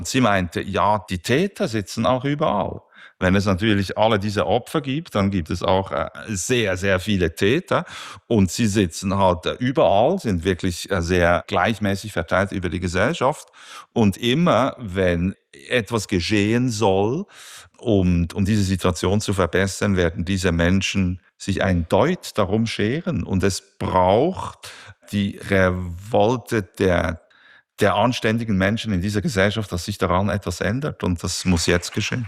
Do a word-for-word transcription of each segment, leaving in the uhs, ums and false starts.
Sie meinte, ja, die Täter sitzen auch überall. Wenn es natürlich alle diese Opfer gibt, dann gibt es auch äh, sehr, sehr viele Täter. Und sie sitzen halt äh, überall, sind wirklich äh, sehr gleichmäßig verteilt über die Gesellschaft. Und immer, wenn etwas geschehen soll, um, um diese Situation zu verbessern, werden diese Menschen sich ein Deut darum scheren. Und es braucht die Revolte der der anständigen Menschen in dieser Gesellschaft, dass sich daran etwas ändert. Und das muss jetzt geschehen.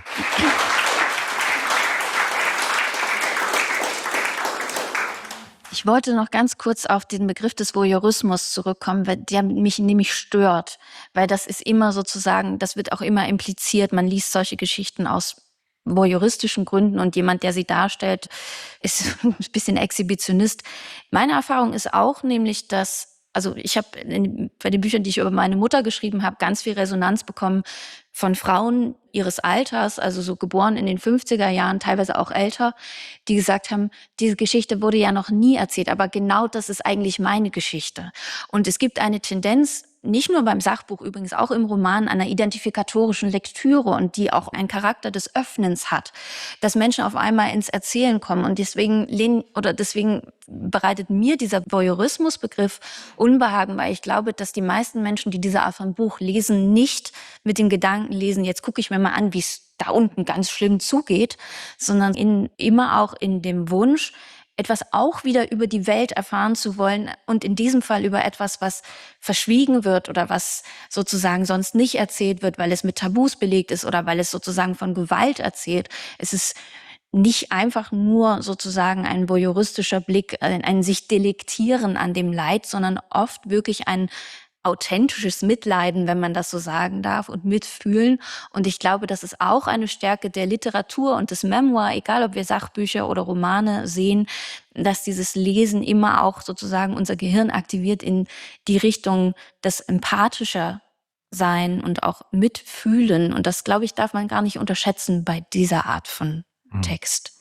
Ich wollte noch ganz kurz auf den Begriff des Voyeurismus zurückkommen, weil der mich nämlich stört. Weil das ist immer sozusagen, das wird auch immer impliziert. Man liest solche Geschichten aus voyeuristischen Gründen und jemand, der sie darstellt, ist ein bisschen Exhibitionist. Meine Erfahrung ist auch nämlich, dass Also ich habe bei den Büchern, die ich über meine Mutter geschrieben habe, ganz viel Resonanz bekommen von Frauen ihres Alters, also so geboren in den fünfziger Jahren, teilweise auch älter, die gesagt haben, diese Geschichte wurde ja noch nie erzählt, aber genau das ist eigentlich meine Geschichte. Und es gibt eine Tendenz, nicht nur beim Sachbuch, übrigens auch im Roman, einer identifikatorischen Lektüre und die auch einen Charakter des Öffnens hat, dass Menschen auf einmal ins Erzählen kommen. Und deswegen lehnen, oder deswegen bereitet mir dieser Voyeurismusbegriff Unbehagen, weil ich glaube, dass die meisten Menschen, die diese Art von Buch lesen, nicht mit dem Gedanken lesen, jetzt gucke ich mir mal an, wie es da unten ganz schlimm zugeht, sondern in, immer auch in dem Wunsch, etwas auch wieder über die Welt erfahren zu wollen und in diesem Fall über etwas, was verschwiegen wird oder was sozusagen sonst nicht erzählt wird, weil es mit Tabus belegt ist oder weil es sozusagen von Gewalt erzählt. Es ist nicht einfach nur sozusagen ein voyeuristischer Blick, ein, ein sich delektieren an dem Leid, sondern oft wirklich ein authentisches Mitleiden, wenn man das so sagen darf, und mitfühlen. Und ich glaube, das ist auch eine Stärke der Literatur und des Memoir, egal ob wir Sachbücher oder Romane sehen, dass dieses Lesen immer auch sozusagen unser Gehirn aktiviert in die Richtung des empathischer sein und auch mitfühlen. Und das, glaube ich, darf man gar nicht unterschätzen bei dieser Art von Text.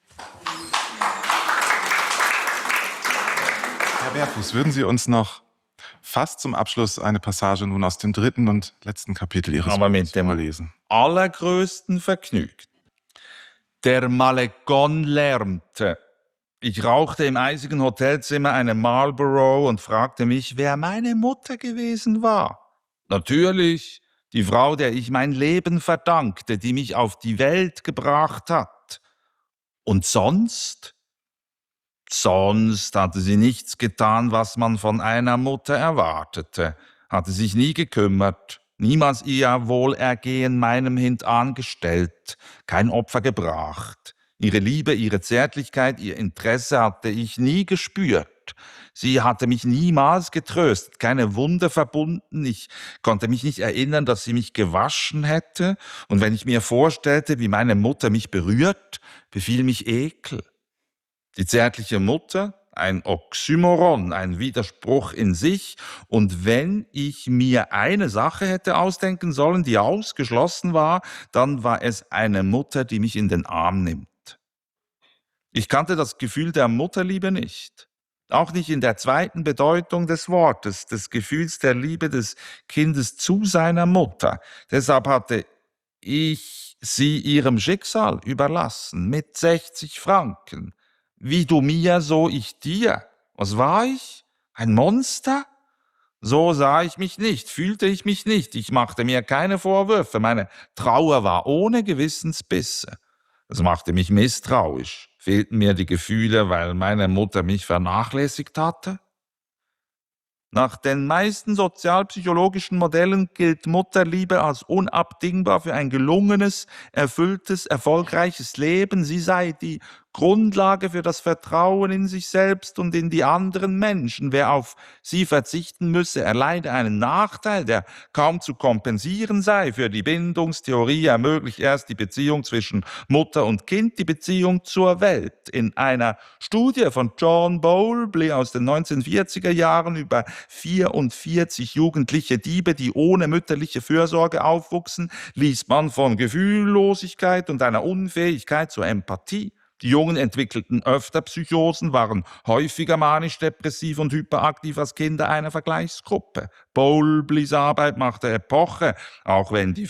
Herr Berfuß, würden Sie uns noch fast zum Abschluss eine Passage nun aus dem dritten und letzten Kapitel Ihres Aber Buches mit dem vorlesen? allergrößten Vergnügen. Der Malegon lärmte. Ich rauchte im eisigen Hotelzimmer eine Marlboro und fragte mich, wer meine Mutter gewesen war. Natürlich die Frau, der ich mein Leben verdankte, die mich auf die Welt gebracht hat. Und sonst? Sonst hatte sie nichts getan, was man von einer Mutter erwartete, hatte sich nie gekümmert, niemals ihr Wohlergehen meinem Hintan gestellt, kein Opfer gebracht. Ihre Liebe, ihre Zärtlichkeit, ihr Interesse hatte ich nie gespürt. Sie hatte mich niemals getröstet, keine Wunde verbunden. Ich konnte mich nicht erinnern, dass sie mich gewaschen hätte. Und wenn ich mir vorstellte, wie meine Mutter mich berührt, befiel mich Ekel. Die zärtliche Mutter, ein Oxymoron, ein Widerspruch in sich. Und wenn ich mir eine Sache hätte ausdenken sollen, die ausgeschlossen war, dann war es eine Mutter, die mich in den Arm nimmt. Ich kannte das Gefühl der Mutterliebe nicht. Auch nicht in der zweiten Bedeutung des Wortes, des Gefühls der Liebe des Kindes zu seiner Mutter. Deshalb hatte ich sie ihrem Schicksal überlassen, mit sechzig Franken. Wie du mir, so ich dir. Was war ich? Ein Monster? So sah ich mich nicht, fühlte ich mich nicht. Ich machte mir keine Vorwürfe. Meine Trauer war ohne Gewissensbisse. Das machte mich misstrauisch. Fehlten mir die Gefühle, weil meine Mutter mich vernachlässigt hatte? Nach den meisten sozialpsychologischen Modellen gilt Mutterliebe als unabdingbar für ein gelungenes, erfülltes, erfolgreiches Leben. Sie sei die Grundlage für das Vertrauen in sich selbst und in die anderen Menschen. Wer auf sie verzichten müsse, erleide einen Nachteil, der kaum zu kompensieren sei. Für die Bindungstheorie ermöglicht erst die Beziehung zwischen Mutter und Kind die Beziehung zur Welt. In einer Studie von John Bowlby aus den neunzehnhundertvierziger Jahren über vierundvierzig jugendliche Diebe, die ohne mütterliche Fürsorge aufwuchsen, liest man von Gefühllosigkeit und einer Unfähigkeit zur Empathie. Die Jungen entwickelten öfter Psychosen, waren häufiger manisch-depressiv und hyperaktiv als Kinder einer Vergleichsgruppe. Bowlbys Arbeit machte Epoche, auch wenn die